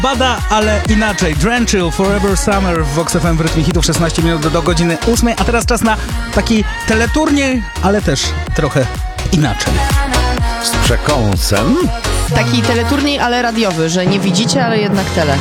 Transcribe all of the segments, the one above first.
Bada, ale inaczej. Drenchill, Forever Summer w Vox FM w rytmie hitów 16 minut do godziny 8. A teraz czas na taki teleturniej, ale też trochę inaczej. Z przekąsem. Taki teleturniej, ale radiowy, że nie widzicie, ale jednak tele.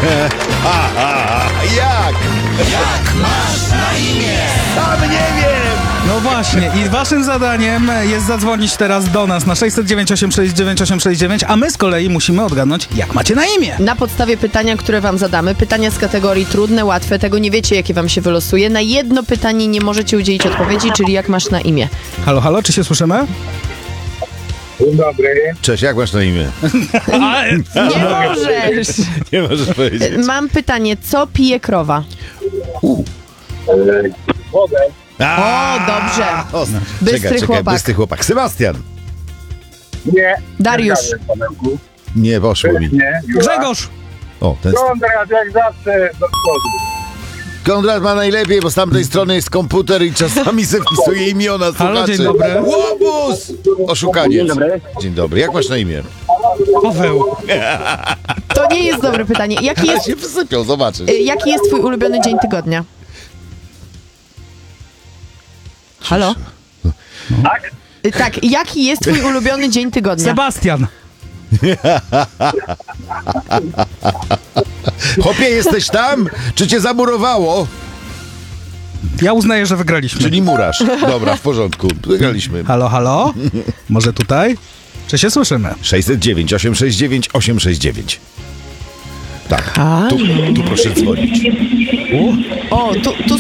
Jak? Jak masz na imię? Sam nie wiem! No właśnie, i waszym zadaniem jest zadzwonić teraz do nas na 609 869 869, a my z kolei musimy odgadnąć, jak macie na imię. Na podstawie pytania, które wam zadamy, pytania z kategorii trudne, łatwe, tego nie wiecie, jakie wam się wylosuje. Na jedno pytanie nie możecie udzielić odpowiedzi, czyli jak masz na imię. Halo, halo, czy się słyszymy? Dzień dobry. Cześć, jak masz na imię? Nie możesz! Nie możesz powiedzieć. Mam pytanie, co pije krowa? Wodę. O, dobrze. Bystry chłopak. Bystry chłopak. Sebastian. Nie. Dariusz. Nie zgadzam, Pawełku. Nie poszło mi. Nie. Jura. Grzegorz! O, ten Konrad jak zawsze do przodu. Konrad ma najlepiej, bo z tamtej strony jest komputer i czasami se wpisuje imiona słuchaczy. Halo, dzień dobry. Łobuz! Oszukaniec. Dzień dobry. Dzień dobry. Jak masz na imię? Paweł. To nie jest dobre pytanie. Ale się wysypią, zobaczysz. Jaki jest twój ulubiony dzień tygodnia? Halo? Tak? Tak, jaki jest twój ulubiony dzień tygodnia? Sebastian. Chłopie, jesteś tam? Czy cię zamurowało? Ja uznaję, że wygraliśmy. Czyli murarz. Dobra, w porządku. Wygraliśmy. Halo, halo? Może tutaj? Czy się słyszymy? 609 869 869. Tak. Tu proszę dzwonić. O, tu